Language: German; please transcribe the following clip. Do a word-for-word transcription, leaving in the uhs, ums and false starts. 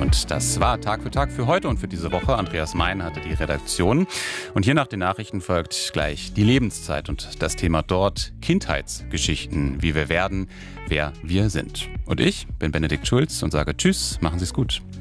Und das war Tag für Tag für heute und für diese Woche. Andreas Mein hatte die Redaktion. Und hier nach den Nachrichten folgt gleich die Lebenszeit und das Thema dort Kindheitsgeschichten, wie wir werden, wer wir sind. Und ich bin Benedikt Schulz und sage Tschüss, machen Sie es gut.